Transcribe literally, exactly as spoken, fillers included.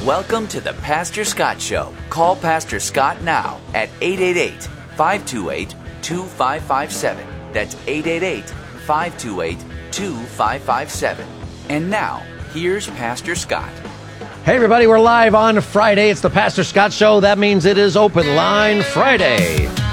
Welcome to the Pastor Scott Show. Call Pastor Scott now at eight eight eight, five two eight, two five five seven. That's eight eight eight, five two eight, two five five seven. And now, here's Pastor Scott. Hey everybody, we're live on Friday. It's the Pastor Scott Show. That means it is Open Line Friday.